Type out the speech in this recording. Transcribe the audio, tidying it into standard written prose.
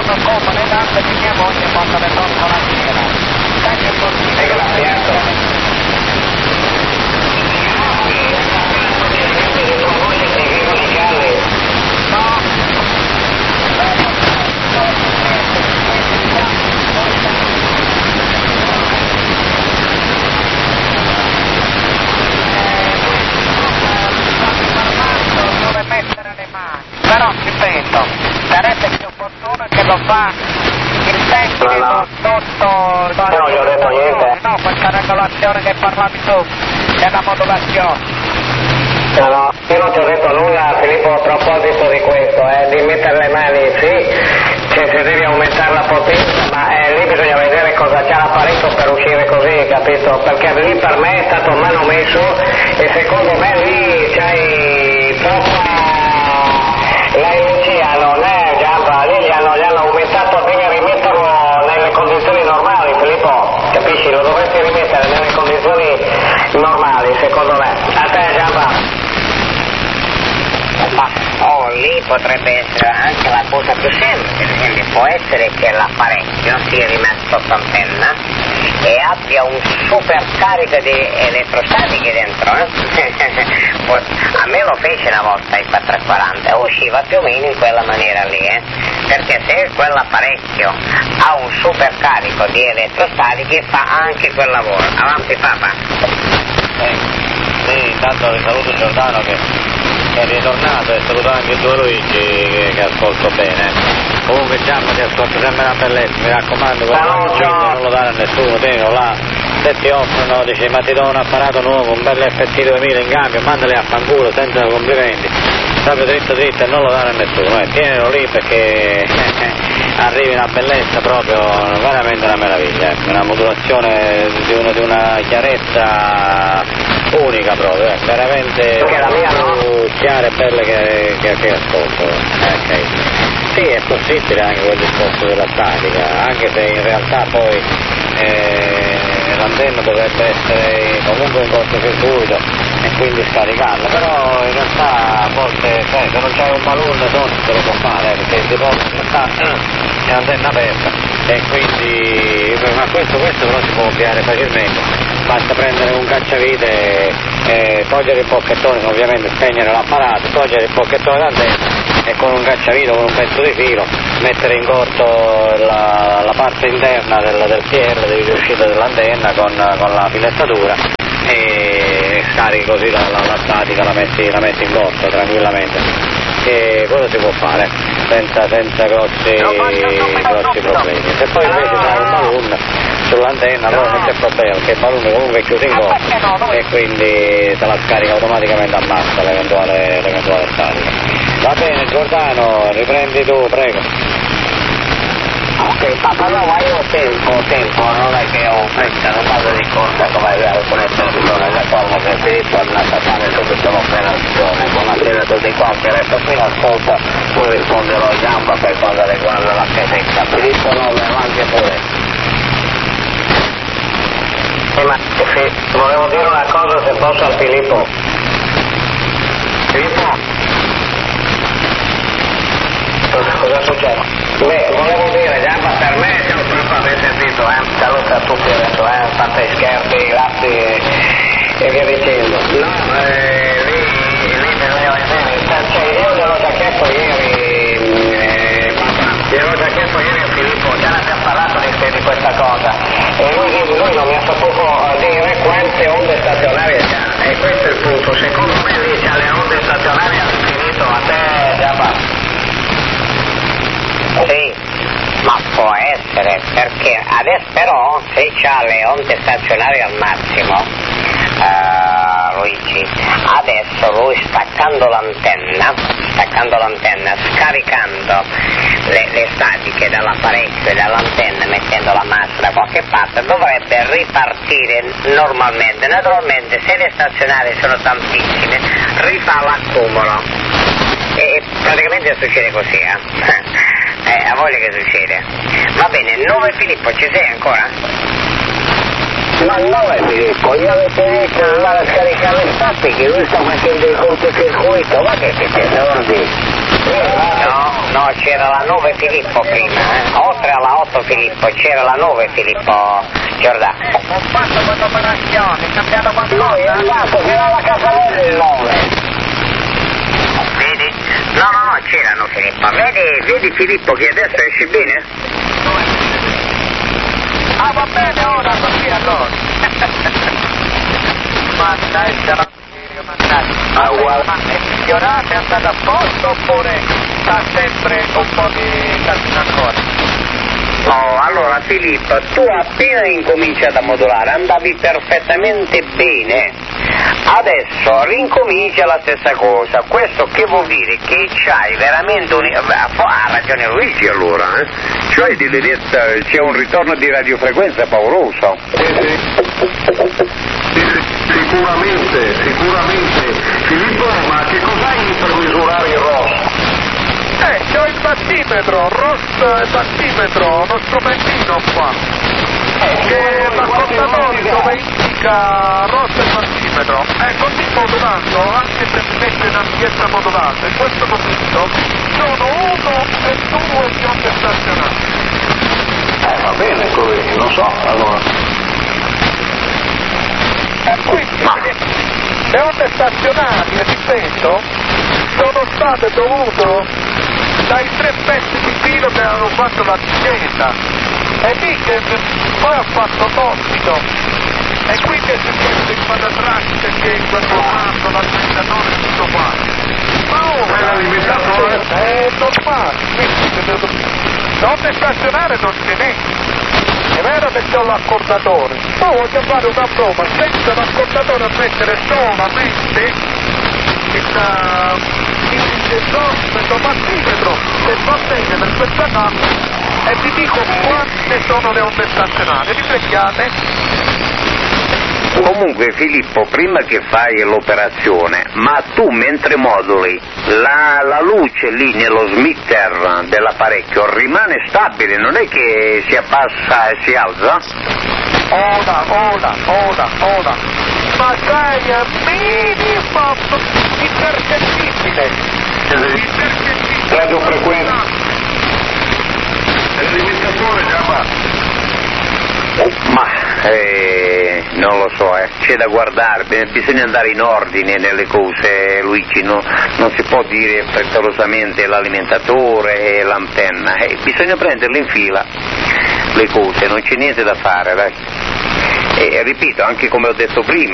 fanno comodo tanto che mia moglie quando le porto la sera. Sai che possibile? Grazie. Dove mettere le mani, però ripeto, sarebbe più opportuno che lo fa il tecnico sotto non gli ho detto niente. No, questa regolazione che parlavi tu, della modulazione. No, io non ti ho detto nulla, Filippo, a proposito di questo, di mettere le mani, sì, cioè se devi aumentare la potenza, ma lì bisogna vedere cosa c'ha l'apparecchio per uscire così, capito? Perché lì per me è stato manomesso e secondo me lì c'hai troppa... La energia non è Giampa, lì gli hanno aumentato, devi rimetterlo nelle condizioni normali, Filippo, capisci? Lo dovresti rimettere nelle condizioni normali, secondo me. A te Giampa. Ma lì potrebbe essere anche la cosa più semplice, ad esempio può essere che l'apparecchio sia rimesso sotto antenna e abbia un super carico di elettrostatiche dentro, a me lo fece una volta il 440 e usciva più o meno in quella maniera lì, perché se quell'apparecchio ha un super carico di elettrostatiche fa anche quel lavoro. Avanti papà. Sì, intanto saluto Giordano che è ritornato e saluto anche il tuo Luigi che ascolto bene. Comunque Giamma ti ascolto sempre una bellezza, mi raccomando, non lo dare a nessuno, tenilo là, se ti offrono, dici ma ti do un apparato nuovo, un bel FT 2000 in cambio, mandali a fanculo senza complimenti, proprio dritto e non lo dare a nessuno, tienilo lì perché arrivi una bellezza proprio, veramente una meraviglia, una modulazione di una chiarezza unica proprio, veramente più chiara e bella che ascolto. Okay. Sì, è possibile anche quel discorso della statica, anche se in realtà poi l'antenna dovrebbe essere comunque in cortocircuito e quindi scaricarla, però in realtà a volte se non c'è un balloon non se lo può fare, perché il deposito in realtà è antenna aperta e quindi ma questo però si può ovviare facilmente, basta prendere un cacciavite e togliere il pocchettone, ovviamente spegnere l'apparato, togliere il pocchettone d'antenna e con un cacciavite, con un pezzo di filo, mettere in corto la parte interna del PL, dell'uscita dell'antenna con la filettatura e scarichi così la statica, la metti in corto tranquillamente. E quello si può fare senza grossi problemi. Se poi invece c'è un balloon sull'antenna allora non c'è problema, perché il balloon comunque è chiuso in corto e quindi se la scarica automaticamente ammazza l'eventuale statica. Va bene Giordano, riprendi tu, prego. Ok, papà, no, ma io ho tempo, non è che ho fretta, non vado di corsa come con le persone, d'accordo che Filippo è andato a fare subito l'operazione, buonasera a tutti quanti, resto qui ascolta, poi risponderò a Giampa per quanto riguarda la casetta, Filippo no, avanti pure. Ma volevo dire una cosa se posso al Filippo. Cosa succede? Beh, volevo dire, Giampa, per me c'è un trucco, avete sentito, saluta a tutti adesso, fate scherzi, ratti e via dicendo. No, lì bisogna vedere, cioè io gliel'ho già chiesto ieri, a Filippo, già ne abbiamo parlato di questa cosa, e lui non mi ha saputo dire quante onde stazionarie c'ha, e questo è il punto, secondo me lì c'ha le onde stazionarie all'infinito, a te Giampa. Sì, ma può essere, perché adesso però se c'ha le onde stazionarie al massimo, Luigi, adesso lui staccando l'antenna, scaricando le statiche dall'apparecchio e dall'antenna, mettendo la massa da qualche parte, dovrebbe ripartire normalmente. Naturalmente se le stazionarie sono tantissime, rifà l'accumulo. E praticamente succede così, a voglia che succede. Va bene, 9 Filippo, ci sei ancora? Ma 9 Filippo, io avete detto di andare a scaricare le statiche, lui sta facendo il cortocircuito, ma che non dici? No, No, c'era la 9 Filippo prima, oltre alla 8 Filippo c'era la 9 Filippo Giordano. Ho fatto quell'operazione, è cambiato qualcosa? Esatto, fino alla casa del 9. Vedi? No, c'erano Filippo. Vedi Filippo che adesso esce bene? Ah, va bene ora, così allora. Mannaggia la miseria, mannaggia. Ma è migliorato, è andato a posto oppure sta sempre un po' di casino ancora? Oh, allora Filippo, tu appena incominciato a modulare andavi perfettamente bene. Adesso rincomincia la stessa cosa. Questo che vuol dire? Che c'hai veramente ha ragione Luigi allora, Cioè c'è un ritorno di radiofrequenza pauroso. Sicuramente. Filippo, ma che cos'hai per misurare il ROS? C'ho il battimetro, ROS e battimetro, uno strumentino qua. Che l'ascoltatore dove indica ROS e battimetro. Così modulando, anche se si mette in ampiezza modulata, in questo momento sono 1 e 2 di onde stazionarie. Va bene, così, non so, allora. Quindi le onde stazionarie, ripeto, sono state dovute dai 3 pezzi di filo che hanno fatto la discesa e lì che poi ha fatto tossico e quindi è successo il patatrack che in quel momento l'alimentatore è tutto fatto. Ma ora l'alimentatore è normale, quindi l'onde stazionaria non ce n'è. È vero che c'ho l'accordatore, ma voglio fare una prova senza l'accordatore a mettere solamente il nostro battimetro e va bene per questa casa e vi dico quante sono le onde stazionarie, riflettiate. Comunque Filippo, prima che fai l'operazione, ma tu mentre moduli la luce lì nello smitter dell'apparecchio rimane stabile, non è che si abbassa e si alza? Ora, ma sai a minimo impercettibile. Radiofrequenza. L'alimentatore già va. Ma non lo so, c'è da guardare, bisogna andare in ordine nelle cose, Luigi, non si può dire frettolosamente l'alimentatore e l'antenna, bisogna prenderle in fila le cose, non c'è niente da fare, dai. E ripeto, anche come ho detto prima,